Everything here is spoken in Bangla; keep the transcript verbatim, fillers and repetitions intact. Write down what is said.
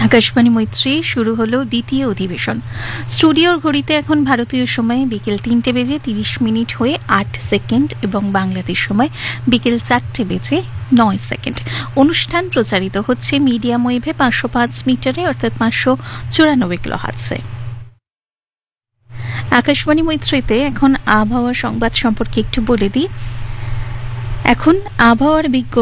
আকাশবাণী মৈত্রী শুরু হলো দ্বিতীয় অধিবেশন। স্টুডিওর ঘড়িতে এখন ভারতীয় সময়ে বিকেল তিনটে বেজে তিরিশ মিনিট হয়ে আট সেকেন্ড এবং বাংলাদেশ সময় বিকেল চারটে বেজে নয় সেকেন্ড। অনুষ্ঠান প্রচারিত হচ্ছে মিডিয়াম ওয়েভে পাঁচশো পাঁচ মিটারে অর্থাৎ পাঁচশো চুরানব্বই কিলোহার্টজে। আকাশবাণী মৈত্রীতে এখন আবহাওয়া সংবাদ সম্পর্কে একটু বলে দিই। এখন আবহাওয়ার বিজ্ঞ